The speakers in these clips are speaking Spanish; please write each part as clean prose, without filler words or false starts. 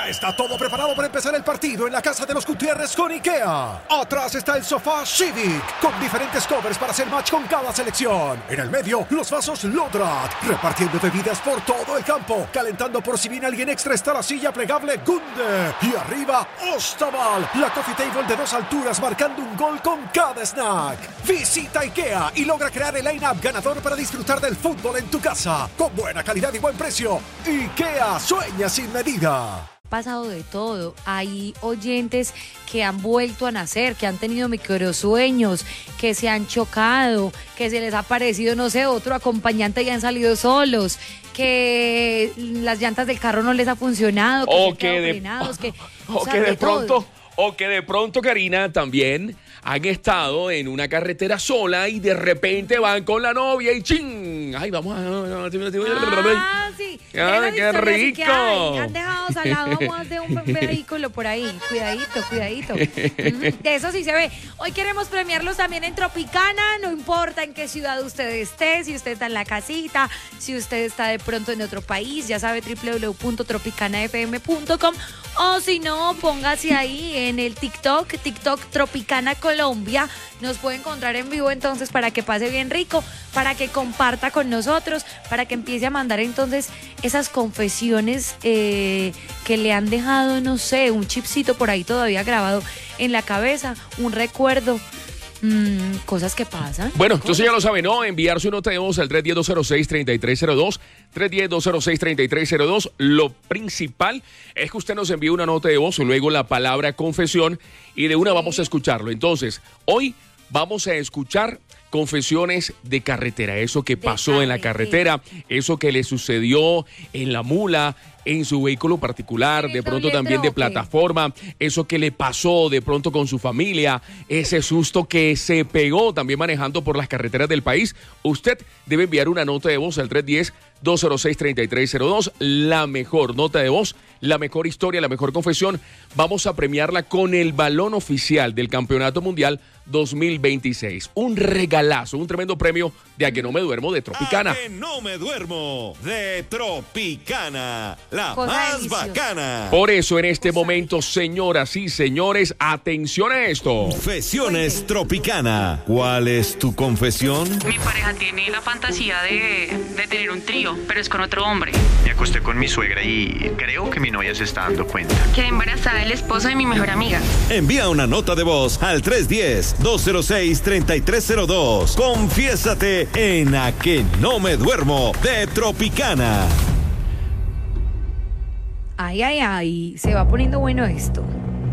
Ya está todo preparado para empezar el partido en la casa de los Gutiérrez con IKEA. Atrás está el sofá Civic, con diferentes covers para hacer match con cada selección. En el medio, los vasos Lodrat, repartiendo bebidas por todo el campo. Calentando por si viene alguien extra está la silla plegable Gunde. Y arriba, Ostaval, la coffee table de 2 alturas marcando un gol con cada snack. Visita IKEA y logra crear el line-up ganador para disfrutar del fútbol en tu casa. Con buena calidad y buen precio. IKEA, sueña sin medida. Pasado de todo, hay oyentes que han vuelto a nacer, que han tenido microsueños, que se han chocado, que se les ha aparecido, no sé, otro acompañante y han salido solos, que las llantas del carro no les ha funcionado, o que de pronto, Karina, también han estado en una carretera sola y de repente van con la novia y ¡ching! ¡Ay, vamos a... sí! ¡Qué rico! Que han dejado salado, vamos a hacer un vehículo por ahí. Cuidadito. De eso sí se ve. Hoy queremos premiarlos también en Tropicana, no importa en qué ciudad usted esté, si usted está en la casita, si usted está de pronto en otro país, ya sabe, www.tropicanafm.com, o si no, póngase ahí en el TikTok Tropicana Colombia. Nos puede encontrar en vivo entonces para que pase bien rico, para que comparta con nosotros, para que empiece a mandar entonces esas confesiones que le han dejado, no sé, un chipcito por ahí todavía grabado en la cabeza, un recuerdo. Cosas que pasan. Bueno, entonces ya lo saben, ¿no? Enviar su nota de voz al 310-206-3302, 310-206-3302. Lo principal es que usted nos envíe una nota de voz, luego la palabra confesión, y de una vamos a escucharlo. Entonces, hoy vamos a escuchar confesiones de carretera, eso que pasó en la carretera, eso que le sucedió en la mula, en su vehículo particular, de pronto también de plataforma, eso que le pasó de pronto con su familia, ese susto que se pegó también manejando por las carreteras del país. Usted debe enviar una nota de voz al 310-206-3302, la mejor nota de voz, la mejor historia, la mejor confesión. Vamos a premiarla con el balón oficial del Campeonato Mundial 2026. Un regalazo, un tremendo premio de A Que No Me Duermo de Tropicana. A Que No Me Duermo de Tropicana, la Cosa más deliciosa. bacana. Por eso en este momento, señoras y señores, atención a esto. Confesiones Tropicana. ¿Cuál es tu confesión? Mi pareja tiene la fantasía de tener un trío, pero es con otro hombre. Me acosté con mi suegra y creo que mi novia se está dando cuenta. Quedé embarazada del esposo de mi mejor amiga. Envía una nota de voz al 310-206-3302. Confiésate en A Que No Me Duermo de Tropicana. Ay, se va poniendo bueno esto.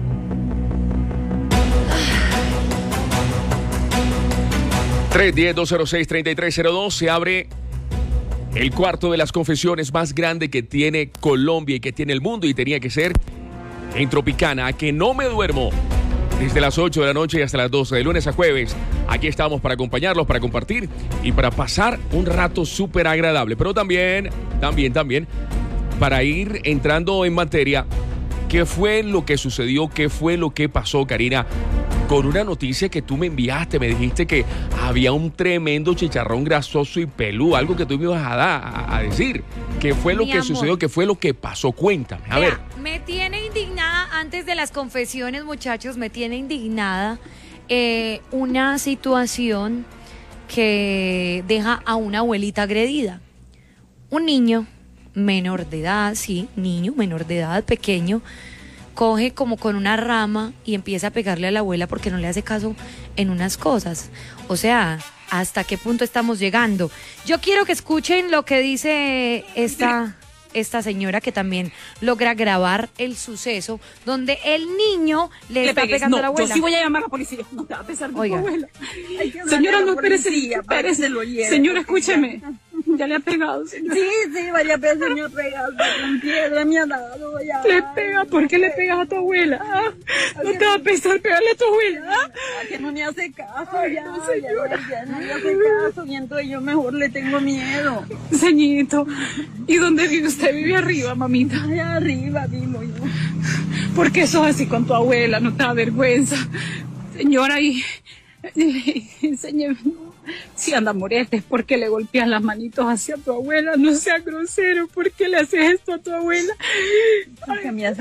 Ah. 310-206-3302, se abre el cuarto de las confesiones más grande que tiene Colombia y que tiene el mundo, y tenía que ser en Tropicana. A Que No Me Duermo. Desde las 8 de la noche y hasta las 12, de lunes a jueves. Aquí estamos para acompañarlos, para compartir y para pasar un rato súper agradable. Pero también, para ir entrando en materia, ¿qué fue lo que sucedió? ¿Qué fue lo que pasó, Karina? Con una noticia que tú me enviaste, me dijiste que había un tremendo chicharrón grasoso y peludo, algo que tú me ibas a decir. ¿Qué fue lo que sucedió? ¿Qué fue lo que pasó? Cuéntame, a ver. Me tiene indignada, antes de las confesiones, muchachos, me tiene indignada una situación que deja a una abuelita agredida. Un niño menor de edad, pequeño, coge como con una rama y empieza a pegarle a la abuela porque no le hace caso en unas cosas. O sea, ¿hasta qué punto estamos llegando? Yo quiero que escuchen lo que dice esta señora, que también logra grabar el suceso donde el niño le está pegando a la abuela. Yo sí voy a llamar a la policía. No te va a pesar de tu abuela. Señora, no, espérese. Señora, escúcheme. Ya le ha pegado, señora. Sí, varias veces me ha pegado. Con piedra me ha dado. Ya. Le pega. ¿Por qué le pegas a tu abuela? No te va a pesar pegarle a tu abuela. Que no me hace caso. Ya no me hace caso. Y entonces yo mejor le tengo miedo. Señorito, ¿y dónde vive usted? ¿Vive arriba, mamita? Allá arriba vivo yo. ¿Por qué sos así con tu abuela? ¿No te da vergüenza? Señora, y enséñeme. Si anda moretes, ¿por qué le golpeas las manitos hacia tu abuela? No sea grosero, ¿por qué le haces esto a tu abuela? Porque me hace